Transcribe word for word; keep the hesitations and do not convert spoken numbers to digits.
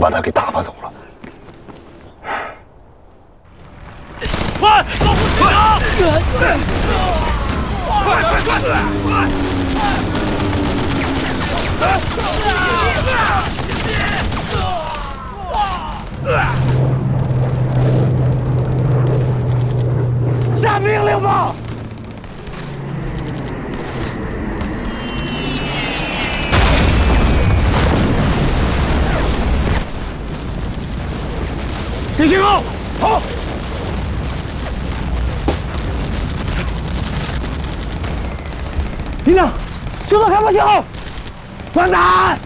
把他给打发走了。 快，老虎队长！快快快快！下命令吧！给信号，好。营长，收到开炮信号，转打！